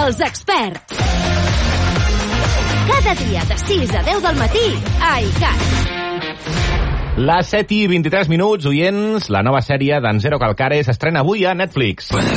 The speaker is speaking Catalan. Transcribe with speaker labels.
Speaker 1: Els experts. Cada dia de 6 a 10 del matí a iCat.
Speaker 2: Les 7:23, oients, la nova sèrie d'en Zero Calcare s'estrena avui a Netflix.